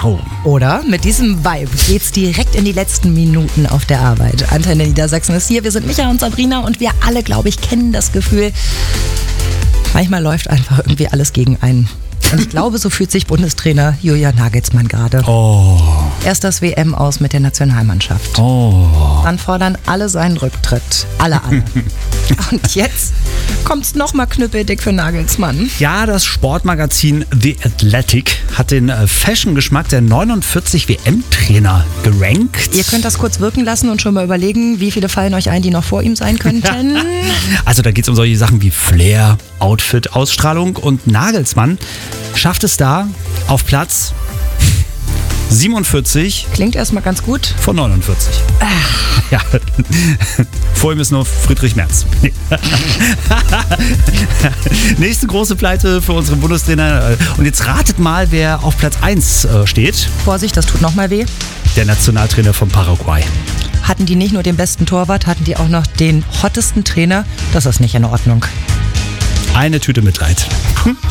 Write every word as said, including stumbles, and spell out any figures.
Wow. Oder? Mit diesem Vibe geht's direkt in die letzten Minuten auf der Arbeit. Antenne Niedersachsen ist hier. Wir sind Micha und Sabrina und wir alle, glaube ich, kennen das Gefühl. Manchmal läuft einfach irgendwie alles gegen einen. Und ich glaube, so fühlt sich Bundestrainer Julian Nagelsmann gerade. Oh. Erst das W M aus mit der Nationalmannschaft. Oh. Dann fordern alle seinen Rücktritt. Alle, alle. Und jetzt kommt's nochmal knüppeldick für Nagelsmann. Ja, das Sportmagazin The Athletic hat den Fashion-Geschmack der neunundvierzig W M-Trainer gerankt. Ihr könnt das kurz wirken lassen und schon mal überlegen, wie viele fallen euch ein, die noch vor ihm sein könnten. Also da geht es um solche Sachen wie Flair, Outfit, Ausstrahlung und Nagelsmann schafft es da auf Platz siebenundvierzig. Klingt erstmal ganz gut. Von neunundvierzig. Ach. Ja. Vor ihm ist nur Friedrich Merz. Nächste große Pleite für unseren Bundestrainer. Und jetzt ratet mal, wer auf Platz eins steht. Vorsicht, das tut nochmal weh. Der Nationaltrainer von Paraguay. Hatten die nicht nur den besten Torwart, hatten die auch noch den hottesten Trainer? Das ist nicht in Ordnung. Eine Tüte Mitleid.